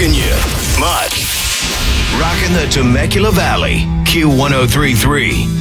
rocking you. Much. Rocking the Temecula Valley. Q1033.